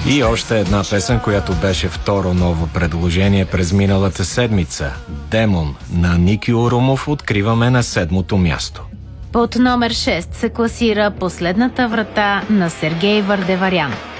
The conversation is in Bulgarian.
И още една песен, която беше второ ново предложение през миналата седмица. Демон на Ники Урумов откриваме на 7-то място. Под номер 6 се класира Последната врата на Сергей Вардеварян.